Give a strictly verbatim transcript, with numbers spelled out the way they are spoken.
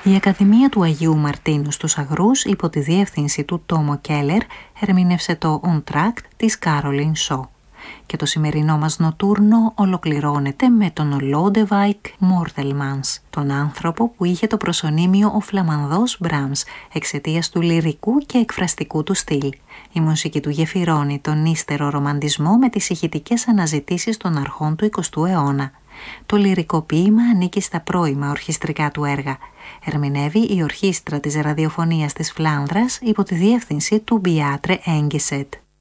Η Ακαδημία του Αγίου Μαρτίνου στους Αγρούς, υπό τη διεύθυνση του Τόμο Κέλλερ, ερμήνευσε το On Track της Κάρολιν Σο. Και το σημερινό μας νοτούρνο ολοκληρώνεται με τον Λόντεβάικ Μόρτελμανς, τον άνθρωπο που είχε το προσωνύμιο ο Φλαμανδός Μπραμς εξαιτίας του λυρικού και εκφραστικού του στυλ. Η μουσική του γεφυρώνει τον ύστερο ρομαντισμό με τις ηχητικές αναζητήσεις των αρχών του εικοστού αιώνα. Το λυρικό ποίημα ανήκει στα πρώιμα ορχιστρικά του έργα. Ερμηνεύει η Ορχήστρα της Ραδιοφωνίας της Φλάνδρας υπό τη διεύθυνση του Μπιάτρε Έγκεσετ.